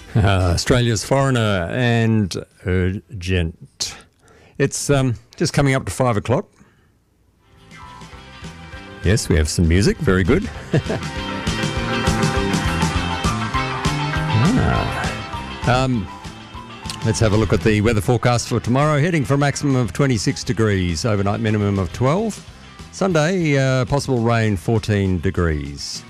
Australia's Foreigner and Urgent. It's just coming up to 5 o'clock. Yes, we have some music. Very good. Let's have a look at the weather forecast for tomorrow. Heading for a maximum of 26 degrees, overnight minimum of 12. Sunday, possible rain, 14 degrees.